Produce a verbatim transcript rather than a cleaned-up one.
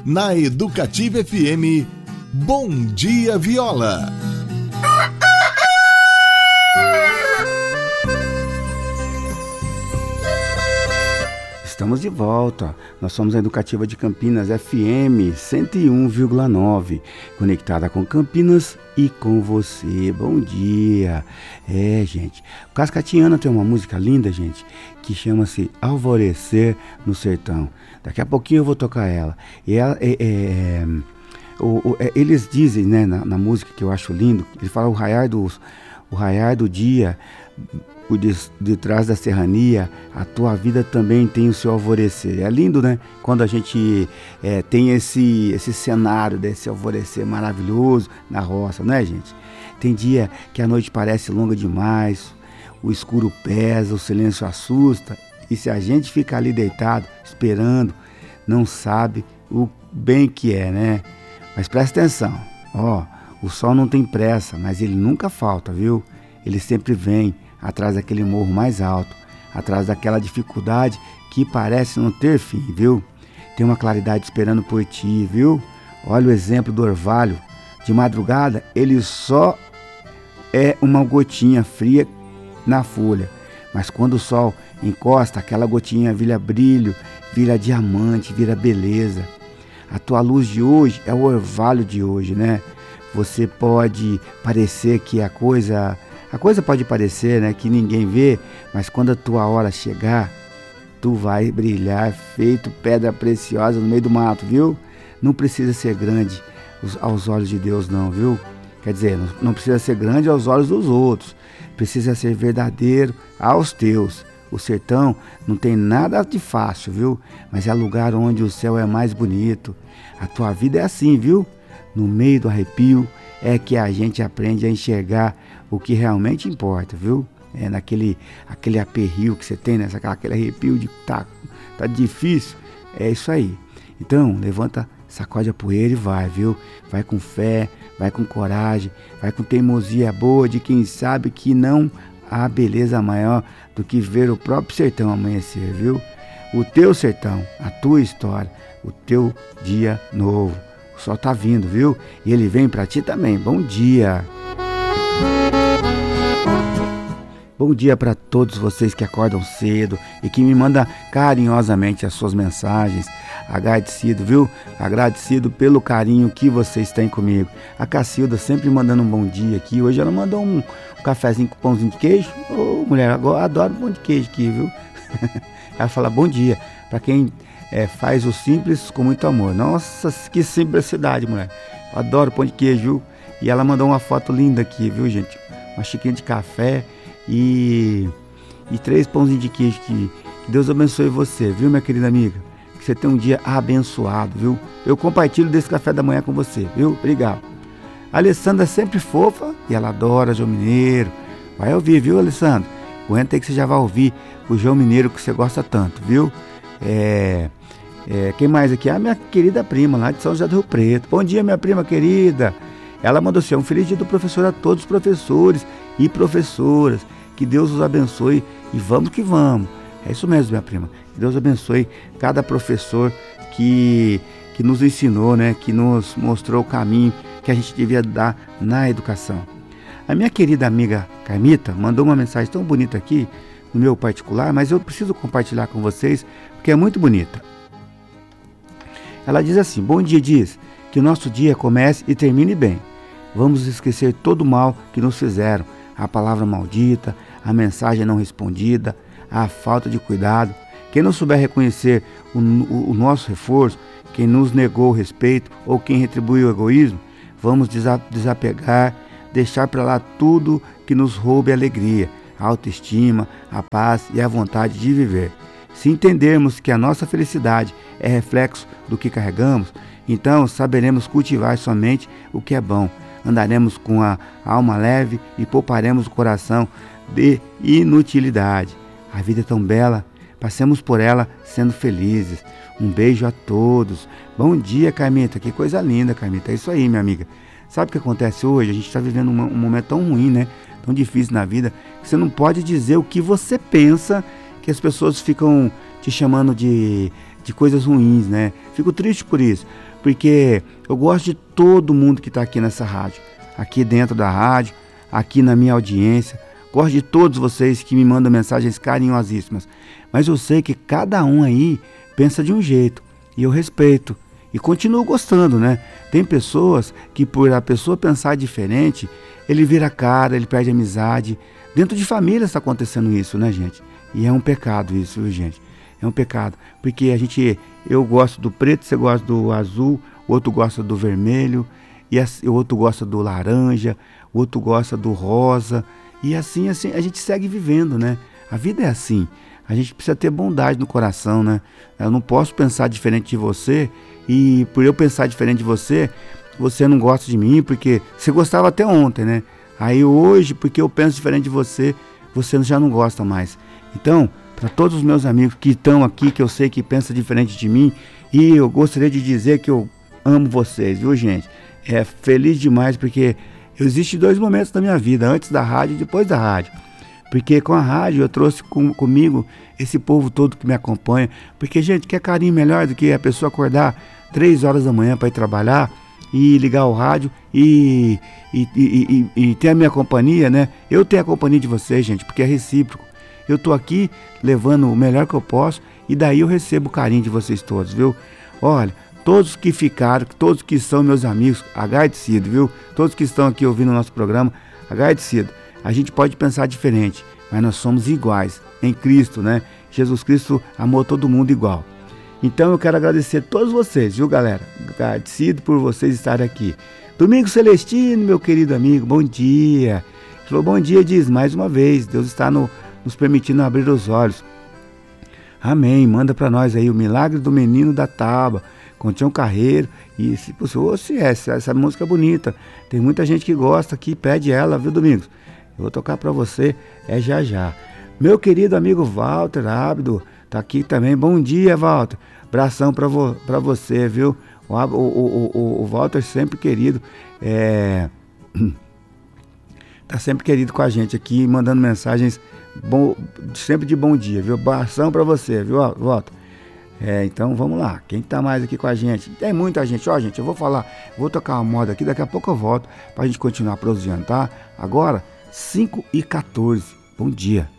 Na Educativa F M, Bom Dia Viola. Estamos de volta. Nós somos a Educativa de Campinas F M cento e um vírgula nove, conectada com Campinas e com você. Bom dia. É, gente, o Cascatiana tem uma música linda, gente, que chama-se Alvorecer no Sertão. Daqui a pouquinho eu vou tocar ela. E ela é, é, o, o, é, eles dizem, né, na, na música, que eu acho lindo, ele fala o raiar do, o raiar do dia. O de, de trás da serrania, a tua vida também tem o seu alvorecer. É lindo, né? Quando a gente é, tem esse, esse cenário desse alvorecer maravilhoso na roça, não é, gente? Tem dia que a noite parece longa demais, o escuro pesa, o silêncio assusta, e se a gente fica ali deitado, esperando, não sabe o bem que é, né? Mas presta atenção, ó, o sol não tem pressa, mas ele nunca falta, viu? Ele sempre vem atrás daquele morro mais alto, atrás daquela dificuldade que parece não ter fim, viu? Tem uma claridade esperando por ti, viu? Olha o exemplo do orvalho. De madrugada, ele só é uma gotinha fria na folha, mas quando o sol encosta, aquela gotinha vira brilho, vira diamante, vira beleza. A tua luz de hoje é o orvalho de hoje, né? Você pode parecer que a coisa... A coisa pode parecer, né, que ninguém vê, mas quando a tua hora chegar, tu vai brilhar feito pedra preciosa no meio do mato, viu? Não precisa ser grande aos olhos de Deus, não, viu? Quer dizer, não, não precisa ser grande aos olhos dos outros, precisa ser verdadeiro aos teus. O sertão não tem nada de fácil, viu? Mas é lugar onde o céu é mais bonito. A tua vida é assim, viu? No meio do arrepio é que a gente aprende a enxergar o que realmente importa, viu? É naquele aquele aperrio que você tem, né? Aquele arrepio de tá, tá difícil. É isso aí. Então, levanta, sacode a poeira e vai, viu? Vai com fé, vai com coragem, vai com teimosia boa de quem sabe que não há beleza maior do que ver o próprio sertão amanhecer, viu? O teu sertão, a tua história, o teu dia novo. O sol tá vindo, viu? E ele vem pra ti também. Bom dia! Bom dia para todos vocês que acordam cedo e que me mandam carinhosamente as suas mensagens. Agradecido, viu? Agradecido pelo carinho que vocês têm comigo. A Cacilda sempre mandando um bom dia aqui. Hoje ela mandou um, um cafezinho com pãozinho de queijo. Ô, mulher, agora adoro pão de queijo aqui, viu? Ela fala bom dia para quem é, faz o simples com muito amor. Nossa, que simplicidade, mulher. Eu adoro pão de queijo, viu? E ela mandou uma foto linda aqui, viu, gente? Uma xícara de café e, e três pãozinhos de queijo. Que, que Deus abençoe você, viu, minha querida amiga? Que você tenha um dia abençoado, viu? Eu compartilho desse café da manhã com você, viu? Obrigado. A Alessandra é sempre fofa e ela adora João Mineiro. Vai ouvir, viu, Alessandra? Aguenta aí que você já vai ouvir o João Mineiro que você gosta tanto, viu? É, é, quem mais aqui? A minha querida prima lá de São José do Rio Preto. Bom dia, minha prima querida. Ela mandou assim, um feliz dia do professor a todos os professores e professoras. Que Deus os abençoe e vamos que vamos. É isso mesmo, minha prima. Que Deus abençoe cada professor que, que nos ensinou, né? Que nos mostrou o caminho que a gente devia dar na educação. A minha querida amiga Carmita mandou uma mensagem tão bonita aqui, no meu particular, mas eu preciso compartilhar com vocês, porque é muito bonita. Ela diz assim, bom dia, diz, que o nosso dia comece e termine bem. Vamos esquecer todo o mal que nos fizeram, a palavra maldita, a mensagem não respondida, a falta de cuidado. Quem não souber reconhecer o, o, o nosso reforço, quem nos negou o respeito ou quem retribuiu o egoísmo, vamos desapegar, deixar para lá tudo que nos roube a alegria, a autoestima, a paz e a vontade de viver. Se entendermos que a nossa felicidade é reflexo do que carregamos, então saberemos cultivar somente o que é bom. Andaremos com a alma leve e pouparemos o coração de inutilidade. A vida é tão bela, passemos por ela sendo felizes. Um beijo a todos. Bom dia, Carmita. Que coisa linda, Carmita. É isso aí, minha amiga. Sabe o que acontece hoje? A gente está vivendo um, um momento tão ruim, né? Tão difícil na vida, que você não pode dizer o que você pensa, que as pessoas ficam te chamando de, de coisas ruins, né? Fico triste por isso. porque eu gosto de todo mundo que está aqui nessa rádio, aqui dentro da rádio, aqui na minha audiência. Gosto de todos vocês que me mandam mensagens carinhosíssimas, mas eu sei que cada um aí pensa de um jeito, e eu respeito, e continuo gostando, né? Tem pessoas que, por a pessoa pensar diferente, ele vira a cara, ele perde a amizade. Dentro de família está acontecendo isso, né, gente? E é um pecado isso, viu, gente? É um pecado, porque a gente, eu gosto do preto, você gosta do azul, o outro gosta do vermelho, e o outro gosta do laranja, o outro gosta do rosa, e assim, assim, a gente segue vivendo, né? A vida é assim, a gente precisa ter bondade no coração, né? Eu não posso pensar diferente de você, e por eu pensar diferente de você, você não gosta de mim, porque você gostava até ontem, né? Aí hoje, porque eu penso diferente de você, você já não gosta mais. Então, para todos os meus amigos que estão aqui, que eu sei que pensam diferente de mim, e eu gostaria de dizer que eu amo vocês, viu, gente? É feliz demais, porque existem dois momentos da minha vida, antes da rádio e depois da rádio. Porque com a rádio eu trouxe com, comigo esse povo todo que me acompanha. Porque, gente, quer carinho melhor do que a pessoa acordar três horas da manhã para ir trabalhar e ligar o rádio e, e, e, e, e ter a minha companhia, né? Eu tenho a companhia de vocês, gente, porque é recíproco. Eu tô aqui levando o melhor que eu posso e daí eu recebo o carinho de vocês todos, viu? Olha, todos que ficaram, todos que são meus amigos, agradecido, viu? Todos que estão aqui ouvindo o nosso programa, agradecido. A gente pode pensar diferente, mas nós somos iguais em Cristo, né? Jesus Cristo amou todo mundo igual. Então eu quero agradecer a todos vocês, viu, galera? Agradecido por vocês estarem aqui. Domingos Celestino, meu querido amigo, bom dia. Falou bom dia, diz mais uma vez. Deus está no, nos permitindo abrir os olhos. Amém. Manda para nós aí o Milagre do Menino da Taba, com Tião Carreiro. E se possível, se essa, essa música é bonita. Tem muita gente que gosta aqui, pede ela, viu, Domingos? Eu vou tocar para você, é já já. Meu querido amigo Walter Ábido, tá aqui também. Bom dia, Walter. Abração para vo, pra você, viu? O, o, o, o, o Walter sempre querido. É, tá sempre querido com a gente aqui, mandando mensagens bom, sempre de bom dia, viu? Abração para você, viu, Walter? É, então vamos lá. Quem tá mais aqui com a gente? Tem muita gente. Ó, gente, eu vou falar, vou tocar uma moda aqui, daqui a pouco eu volto pra gente continuar prosseando, tá? Agora, cinco e quatorze. Bom dia.